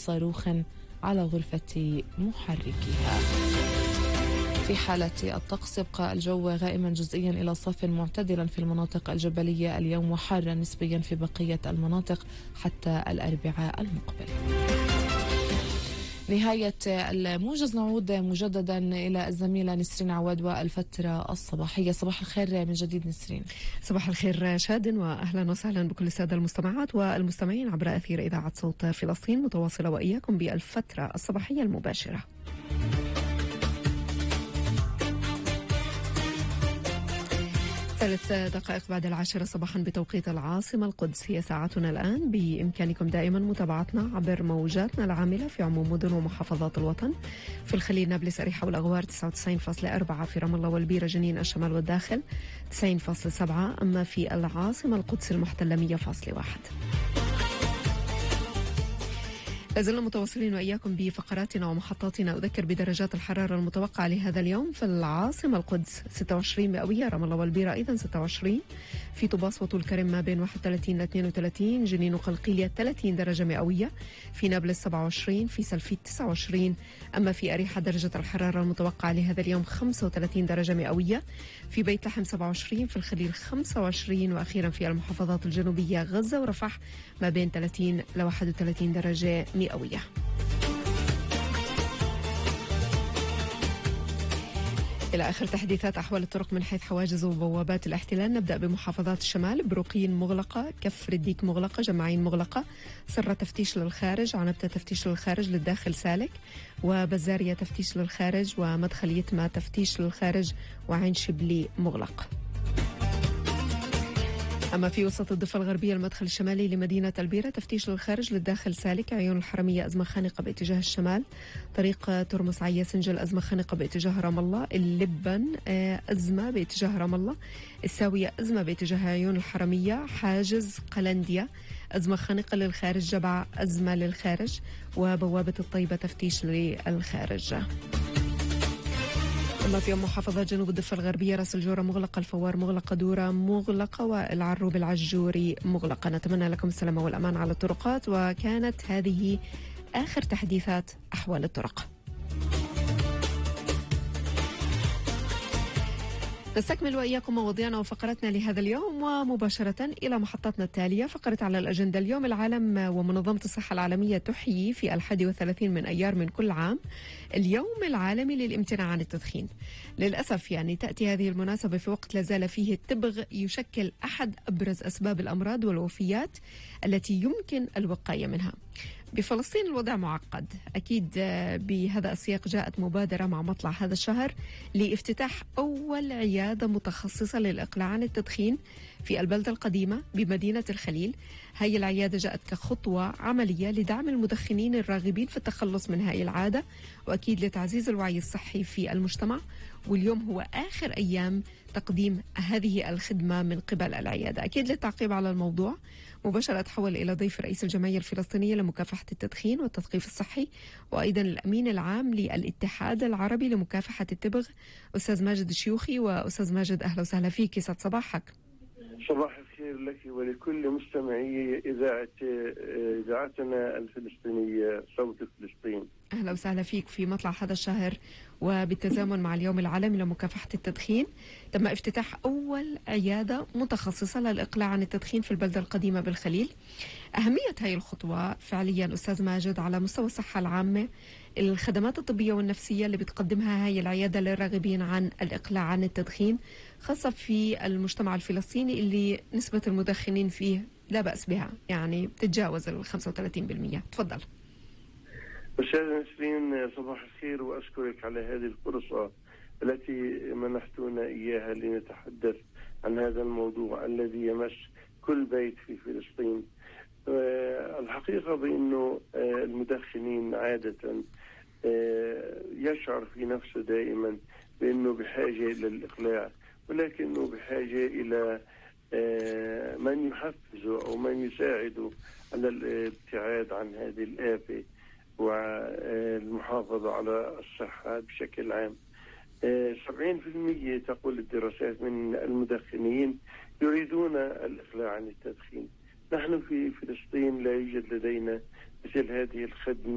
صاروخ على غرفة محركها. في حالة الطقس يبقى الجو غائما جزئيا إلى صاف معتدلا في المناطق الجبلية اليوم، وحارا نسبيا في بقية المناطق حتى الأربعاء المقبل. نهاية الموجز نعود مجددا إلى الزميلة نسرين عواد والفترة الصباحية. صباح الخير من جديد نسرين. صباح الخير شاد، وأهلا وسهلا بكل السادة المستمعات والمستمعين عبر أثير إذاعة صوت فلسطين، متواصلة وإياكم بالفترة الصباحية المباشرة. 3 دقائق بعد 10 صباحا بتوقيت العاصمة القدس، هي ساعتنا الآن. بإمكانكم دائما متابعتنا عبر موجاتنا العاملة في عموم مدن ومحافظات الوطن. في الخليل نابلس أريحة والأغوار 99.4، في رام الله والبيرة جنين الشمال والداخل 90.7، أما في العاصمة القدس المحتلة 100.1. لازلنا متواصلين وإياكم بفقراتنا ومحطاتنا. أذكر بدرجات الحرارة المتوقعة لهذا اليوم: في العاصمة القدس 26 مئوية، رام الله والبيرة أيضا 26، في طوباس وطول كرم ما بين 31 ل 32، جنين وقلقيلية 30 درجة مئوية، في نابلس 27، في سلفيت 29، أما في أريحة درجة الحرارة المتوقعة لهذا اليوم 35 درجة مئوية، في بيت لحم 27، في الخليل 25، وأخيرا في المحافظات الجنوبية غزة ورفح ما بين 30 ل 31 درجة مئوية. إلى آخر تحديثات أحوال الطرق من حيث حواجز وبوابات الاحتلال. نبدأ بمحافظات الشمال: بروقين مغلقة، كفر الديك مغلقة، جمعين مغلقة، سرة تفتيش للخارج، عنبتة تفتيش للخارج للداخل سالك، وبزارية تفتيش للخارج، ومدخل يتمة تفتيش للخارج، وعين شبلي مغلق. أما في وسط الضفة الغربية المدخل الشمالي لمدينة البيرة تفتيش للخارج للداخل سالك، عيون الحرمية أزمة خانقة باتجاه الشمال، طريق ترمس عيا سنجل أزمة خانقة باتجاه رام الله، اللبن أزمة باتجاه رام الله، الساوية أزمة باتجاه عيون الحرمية، حاجز قلندية أزمة خانقة للخارج، جبع أزمة للخارج، وبوابة الطيبة تفتيش للخارج. أما في محافظات جنوب الضفة الغربية راس الجورة مغلقة، الفوار مغلقة، دورة مغلقة، والعروب العجوري مغلقة. نتمنى لكم السلامة والأمان على الطرقات، وكانت هذه آخر تحديثات أحوال الطرق. نستكمل وإياكم مواضيعنا وفقرتنا لهذا اليوم، ومباشرة إلى محطتنا التالية. فقرة على الأجندة اليوم: العالم ومنظمة الصحة العالمية تحيي في 31 من أيار من كل عام اليوم العالمي للامتناع عن التدخين. للأسف تأتي هذه المناسبة في وقت لازال فيه التبغ يشكل أحد أبرز أسباب الأمراض والوفيات التي يمكن الوقاية منها. بفلسطين الوضع معقد أكيد. بهذا السياق جاءت مبادرة مع مطلع هذا الشهر لافتتاح أول عيادة متخصصة للإقلاع عن التدخين في البلدة القديمة بمدينة الخليل. هاي العيادة جاءت كخطوة عملية لدعم المدخنين الراغبين في التخلص من هاي العادة، وأكيد لتعزيز الوعي الصحي في المجتمع. واليوم هو آخر أيام تقديم هذه الخدمة من قبل العيادة. أكيد للتعقيب على الموضوع مباشرة أتحول إلى ضيف رئيس الجمعية الفلسطينية لمكافحة التدخين والتثقيف الصحي، وأيضا الأمين العام للاتحاد العربي لمكافحة التبغ، أستاذ ماجد الشيوخي. وأستاذ ماجد أهلا وسهلا فيك، يسعد صباحك. صباح الخير لك ولكل مستمعي إذاعتنا الفلسطينية صوت فلسطين. أهلا وسهلا فيك في مطلع هذا الشهر، وبالتزامن مع اليوم العالمي لمكافحة التدخين تم افتتاح أول عيادة متخصصة للإقلاع عن التدخين في البلدة القديمة بالخليل. أهمية هذه الخطوة فعليا أستاذ ماجد على مستوى الصحة العامة، الخدمات الطبية والنفسية اللي بتقدمها هاي العيادة للراغبين عن الإقلاع عن التدخين، خاصة في المجتمع الفلسطيني اللي نسبة المدخنين فيه لا بأس بها، بتتجاوز 35%. تفضل. أستاذ نسرين صباح الخير، وأشكرك على هذه الفرصة التي منحتونا إياها لنتحدث عن هذا الموضوع الذي يمس كل بيت في فلسطين. الحقيقة بأنه المدخنين عادة يشعر في نفسه دائما بأنه بحاجة إلى الإقلاع، ولكنه بحاجة إلى من يحفزه أو من يساعده على الابتعاد عن هذه الآفة والمحافظة على الصحة بشكل عام. 70% تقول الدراسات من المدخنين يريدون الإقلاع عن التدخين. نحن في فلسطين لا يوجد لدينا مثل هذه الخدمة